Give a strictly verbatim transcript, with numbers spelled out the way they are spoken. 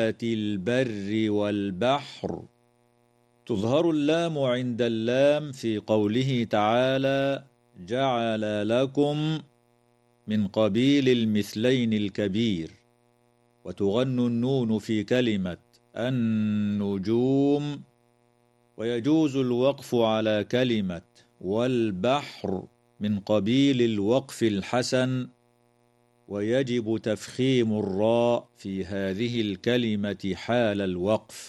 البر والبحر. تظهر اللام عند اللام في قوله تعالى: جعل لكم من قبيل المثلين الكبير، وتغن النون في كلمة النجوم. ويجوز الوقف على كلمة والبحر من قبيل الوقف الحسن، ويجب تفخيم الراء في هذه الكلمة حال الوقف.